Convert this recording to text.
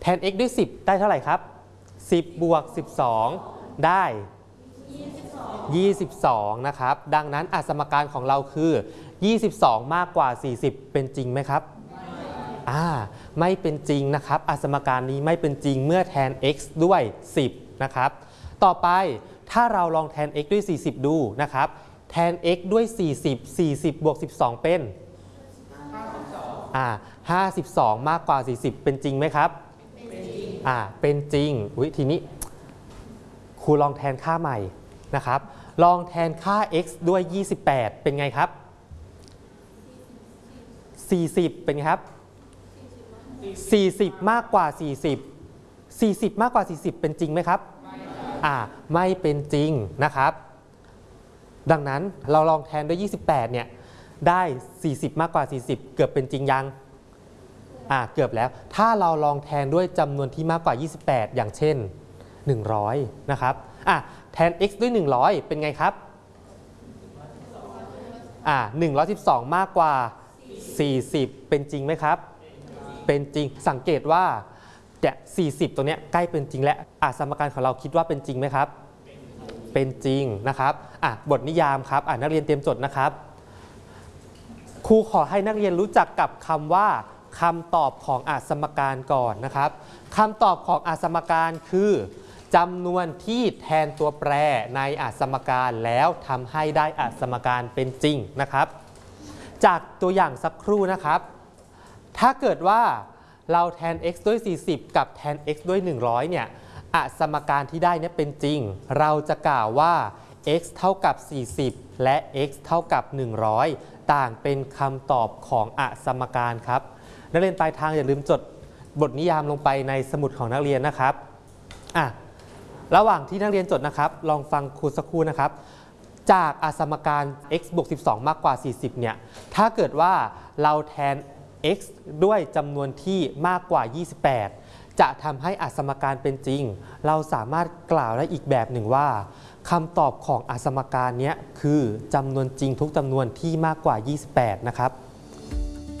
น x ด้วย10ได้เท่าไหร่ครับ10บวก12ได้22นะครับดังนั้นสมการของเราคือ22มากกว่า40เป็นจริงไหมครับไม่เป็นจริงนะครับสมการนี้ไม่เป็นจริงเมื่อแทน x ด้วย10นะครับต่อไปถ้าเราลองแทน x ด้วย40ดูนะครับแทน x ด้วย40บวก12เป็น52มากกว่า40เป็นจริงไหมครับเป็นจริงทีนี้ครูลองแทนค่าใหม่นะครับลองแทนค่า x ด้วย28เป็นไงครับ40เป็นไงครับ40มากกว่า40มากกว่า40เป็นจริงไหมครับไม่เป็นจริงนะครับดังนั้นเราลองแทนด้วย28เนี่ยได้40มากกว่า40เกือบเป็นจริงยังเกือบแล้วถ้าเราลองแทนด้วยจำนวนที่มากกว่า28อย่างเช่น100นะครับแทน x ด้วย100เป็นไงครับ112มากกว่า40เป็นจริงไหมครับเป็นจริงสังเกตว่า40ตัวเนี้ยใกล้เป็นจริงแล้วสมการของเราคิดว่าเป็นจริงไหมครับเป็นจริงนะครับบทนิยามครับนักเรียนเตรียมจดนะครับครูขอให้นักเรียนรู้จักกับคำว่าคำตอบของสมการก่อนนะครับคำตอบของสมการคือจำนวนที่แทนตัวแปรในสมการแล้วทำให้ได้สมการเป็นจริงนะครับจากตัวอย่างสักครู่นะครับถ้าเกิดว่าเราแทน x ด้วย40กับแทน x ด้วย100เนี่ยสมการที่ได้เนี่ยเป็นจริงเราจะกล่าวว่า x เท่ากับ40และ x เท่ากับ100ต่างเป็นคำตอบของสมการครับนักเรียนปลายทางอย่าลืมจดบทนิยามลงไปในสมุดของนักเรียนนะครับระหว่างที่นักเรียนจดนะครับลองฟังครูสักครู่นะครับจากสมการ x บวก12มากกว่า40เนี่ยถ้าเกิดว่าเราแทน x ด้วยจำนวนที่มากกว่า28จะทำให้สมการเป็นจริงเราสามารถกล่าวได้อีกแบบหนึ่งว่าคำตอบของสมการนี้คือจำนวนจริงทุกจำนวนที่มากกว่า28นะครับ